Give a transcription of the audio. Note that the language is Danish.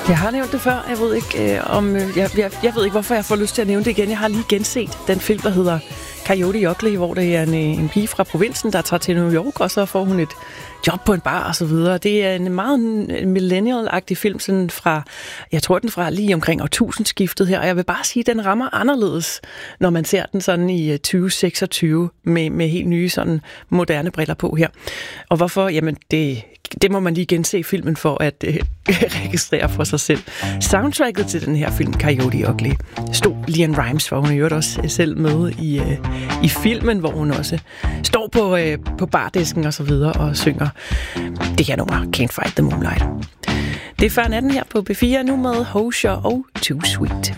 Jeg har nævnt det før. Jeg ved ikke, jeg ved ikke, hvorfor jeg får lyst til at nævne det igen. Jeg har lige genset den film, der hedder Coyote Ugly, hvor det er en pige fra provinsen, der tager til New York, og så får hun et job på en bar og så videre. Det er en meget millennial-agtig film, sådan fra, jeg tror den fra lige omkring årtusindskiftet her, og jeg vil bare sige, at den rammer anderledes, når man ser den sådan i 2026 med helt nye sådan moderne briller på her. Og hvorfor? Jamen det må man lige gense filmen for at registrere for sig selv. Soundtracket til den her film, Coyote Ugly, stod LeAnn Rimes for. Hun gjorde også selv med i filmen, hvor hun også står på bardisken og så videre og synger det her nummer, Can't Fight the Moonlight. Det er før natten her på B4 nu med Hozier og Too Sweet.